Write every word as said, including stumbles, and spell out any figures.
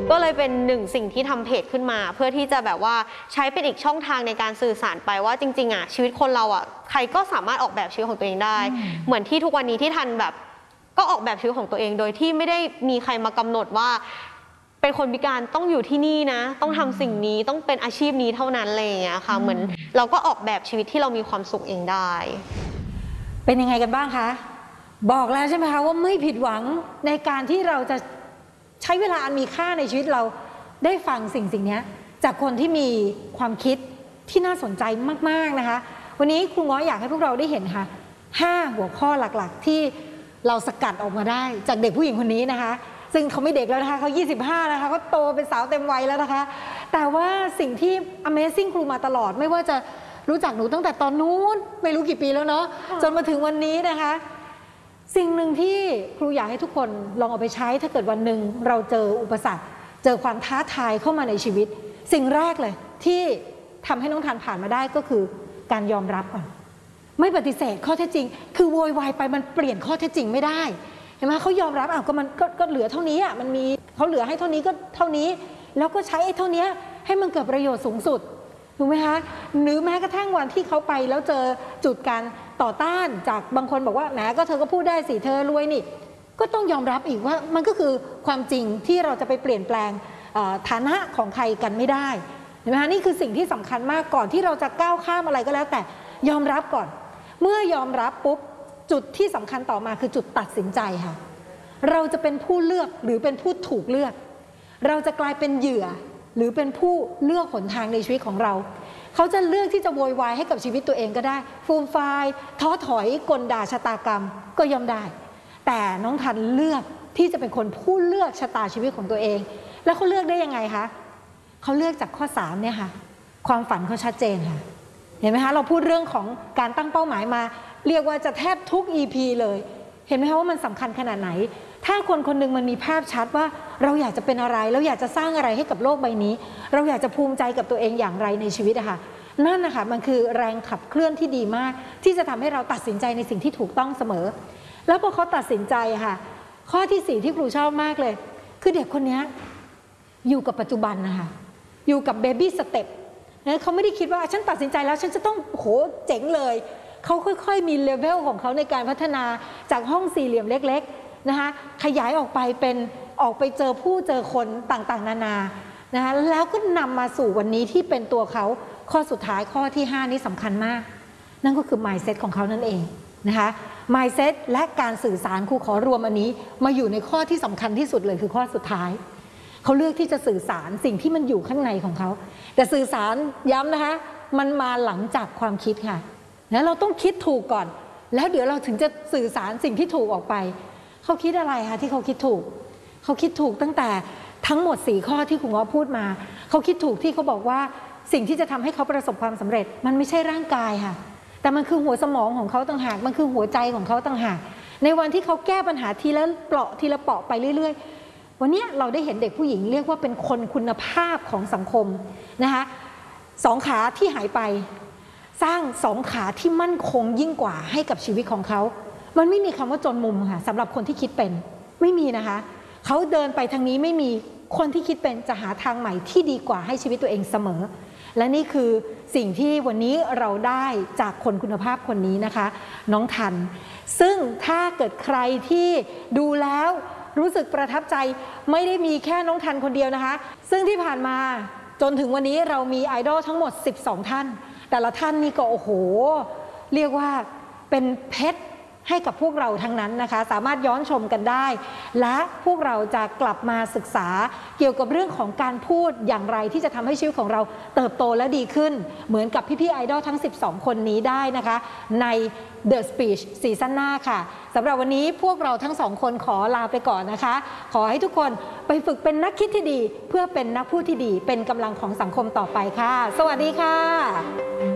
ก็เลยเป็นหนึ่งสิ่งที่ทำเพจขึ้นมาเพื่อที่จะแบบว่าใช้เป็นอีกช่องทางในการสื่อสารไปว่าจริงๆอ่ะชีวิตคนเราอ่ะใครก็สามารถออกแบบชีวิตของตัวเองได้เหมือนที่ทุกวันนี้ที่ทันแบบก็ออกแบบชีวิตของตัวเองโดยที่ไม่ได้มีใครมากำหนดว่าเป็นคนพิการต้องอยู่ที่นี่นะต้องทำสิ่งนี้ต้องเป็นอาชีพนี้เท่านั้นอะไรอย่างเงี้ยค่ะเหมือนเราก็ออกแบบชีวิตที่เรามีความสุขเองได้เป็นยังไงกันบ้างคะบอกแล้วใช่ไหมคะว่าไม่ผิดหวังในการที่เราจะใช้เวลาอันมีค่าในชีวิตเราได้ฟังสิ่งสิ่งนี้จากคนที่มีความคิดที่น่าสนใจมากๆนะคะวันนี้ครูง้ออยากให้พวกเราได้เห็นค่ะห้าหัวข้อหลักๆที่เราสกัดออกมาได้จากเด็กผู้หญิงคนนี้นะคะซึ่งเขาไม่เด็กแล้วนะคะเขายี่สิบห้านะคะเขาโตเป็นสาวเต็มวัยแล้วนะคะแต่ว่าสิ่งที่ Amazing ครูมาตลอดไม่ว่าจะรู้จักหนูตั้งแต่ตอนนู้นไม่รู้กี่ปีแล้วเนาะจนมาถึงวันนี้นะคะสิ่งหนึ่งที่ครูอยากให้ทุกคนลองเอาไปใช้ถ้าเกิดวันหนึ่งเราเจออุปสรรคเจอความท้าทายเข้ามาในชีวิตสิ่งแรกเลยที่ทำให้น้องทันผ่านมาได้ก็คือการยอมรับก่อนไม่ปฏิเสธข้อเท็จจริงคือโวยวายไปมันเปลี่ยนข้อเท็จจริงไม่ได้เห็นไหมเขายอมรับอ้าวก็มันก็ก็เหลือเท่านี้อ่ะมันมีเขาเหลือให้เท่านี้ก็เท่านี้แล้วก็ใช้ไอ้เท่านี้ให้มันเกิดประโยชน์สูงสุดถูกไหมคะหรือแม้กระทั่งวันที่เขาไปแล้วเจอจุดการต่อต้านจากบางคนบอกว่าแหมก็เธอก็พูดได้สิเธอรวยนี่ก็ต้องยอมรับอีกว่ามันก็คือความจริงที่เราจะไปเปลี่ยนแปลงฐานะของใครกันไม่ได้เห็นไหมคะนี่คือสิ่งที่สำคัญมากก่อนที่เราจะก้าวข้ามอะไรก็แล้วแต่ยอมรับก่อนเมื่อยอมรับปุ๊บจุดที่สำคัญต่อมาคือจุดตัดสินใจค่ะเราจะเป็นผู้เลือกหรือเป็นผู้ถูกเลือกเราจะกลายเป็นเหยื่อหรือเป็นผู้เลือกหนทางในชีวิตของเราเขาจะเลือกที่จะโวยวายให้กับชีวิตตัวเองก็ได้ฟูมฟายท้อถอยกลด่าชะตากรรมก็ยอมได้แต่น้องทันเลือกที่จะเป็นคนผู้เลือกชะตาชีวิตของตัวเองแล้วเขาเลือกได้ยังไงคะเขาเลือกจากข้อสามเนี่ยค่ะความฝันเขาชัดเจนค่ะเห็นไหมคะเราพูดเรื่องของการตั้งเป้าหมายมาเรียกว่าจะแทบทุก อี พี เลยเห็นไหมคะว่ามันสำคัญขนาดไหนถ้าคนคนหนึ่งมันมีภาพชัดว่าเราอยากจะเป็นอะไรเราอยากจะสร้างอะไรให้กับโลกใบนี้เราอยากจะภูมิใจกับตัวเองอย่างไรในชีวิตอะค่ะนั่นนะคะมันคือแรงขับเคลื่อนที่ดีมากที่จะทำให้เราตัดสินใจในสิ่งที่ถูกต้องเสมอแล้วพอเขาตัดสินใจค่ะข้อที่สี่ที่ครูชอบมากเลยคือเด็กคนนี้อยู่กับปัจจุบันนะคะอยู่กับเบบี้สเต็ปนะเขาไม่ได้คิดว่าฉันตัดสินใจแล้วฉันจะต้องโหเจ๋งเลยเขาค่อยๆมีเลเวลของเขาในการพัฒนาจากห้องสี่เหลี่ยมเล็กๆนะคะขยายออกไปเป็นออกไปเจอผู้เจอคนต่างๆนานานะคะแล้วก็นำมาสู่วันนี้ที่เป็นตัวเขาข้อสุดท้ายข้อที่ห้านี้สำคัญมากนั่นก็คือ mindset ของเขานั่นเองนะคะ mindset และการสื่อสารครูขอรวมอันนี้มาอยู่ในข้อที่สำคัญที่สุดเลยคือข้อสุดท้ายเขาเลือกที่จะสื่อสารสิ่งที่มันอยู่ข้างในของเขาแต่สื่อสารย้ำนะคะมันมาหลังจากความคิดค่ะนะเราต้องคิดถูกก่อนแล้วเดี๋ยวเราถึงจะสื่อสารสิ่งที่ถูกออกไปเขาคิดอะไรคะที่เขาคิดถูกเขาคิดถูกตั้งแต่ทั้งหมดสี่ข้อที่ครูง้อพูดมาเขาคิดถูกที่เขาบอกว่าสิ่งที่จะทำให้เขาประสบความสำเร็จมันไม่ใช่ร่างกายค่ะแต่มันคือหัวสมองของเขาต่างหากมันคือหัวใจของเขาต่างหากในวันที่เขาแก้ปัญหาทีละเปราะทีละเปราะไปเรื่อยๆวันนี้เราได้เห็นเด็กผู้หญิงเรียกว่าเป็นคนคุณภาพของสังคมนะคะสองขาที่หายไปสร้างสองขาที่มั่นคงยิ่งกว่าให้กับชีวิตของเขามันไม่มีคำว่าจนมุมค่ะสำหรับคนที่คิดเป็นไม่มีนะคะเขาเดินไปทางนี้ไม่มีคนที่คิดเป็นจะหาทางใหม่ที่ดีกว่าให้ชีวิตตัวเองเสมอและนี่คือสิ่งที่วันนี้เราได้จากคนคุณภาพคนนี้นะคะน้องทันซึ่งถ้าเกิดใครที่ดูแล้วรู้สึกประทับใจไม่ได้มีแค่น้องทันคนเดียวนะคะซึ่งที่ผ่านมาจนถึงวันนี้เรามีไอดอลทั้งหมดสิบสองท่านแต่ละท่านนี่ก็โอ้โหเรียกว่าเป็นเพชรให้กับพวกเราทั้งนั้นนะคะสามารถย้อนชมกันได้และพวกเราจะกลับมาศึกษาเกี่ยวกับเรื่องของการพูดอย่างไรที่จะทำให้ชีวิตของเราเติบโตและดีขึ้นเหมือนกับพี่ๆไอดอลทั้งสิบสองคนนี้ได้นะคะใน The Speech ซีซั่นหน้าค่ะสำหรับวันนี้พวกเราทั้งสองคนขอลาไปก่อนนะคะขอให้ทุกคนไปฝึกเป็นนักคิดที่ดีเพื่อเป็นนักพูดที่ดีเป็นกำลังของสังคมต่อไปค่ะสวัสดีค่ะ